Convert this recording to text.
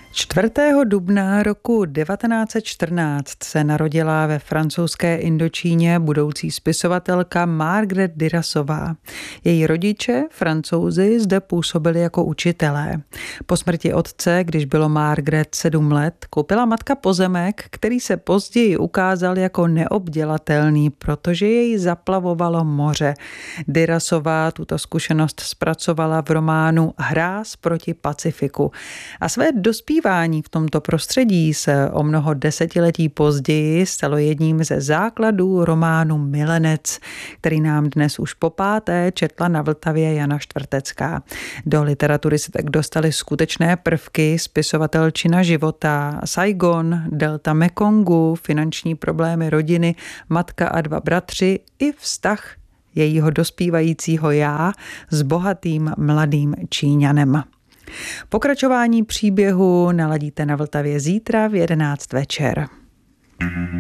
4. dubna roku 1914 se narodila ve francouzské Indočíně budoucí spisovatelka Marguerite Durasová. Její rodiče, Francouzi, zde působili jako učitelé. Po smrti otce, když bylo Marguerite 7 let, koupila matka pozemek, který se později ukázal jako neobdělatelný, protože jej zaplavovalo moře. Durasová tuto zkušenost zpracovala v románu Hráz proti Pacifiku. A své dospívání v tomto prostředí se o mnoho desetiletí později stalo jedním ze základů románu Milenec, který nám dnes už po páté četla na Vltavě Jana Štvrtecká. Do literatury se tak dostaly skutečné prvky spisovatelčina života, Saigon, delta Mekongu, finanční problémy rodiny, matka a 2 bratři i vztah jejího dospívajícího já s bohatým mladým Číňanem. Pokračování příběhu naladíte na Vltavě zítra v 11 večer.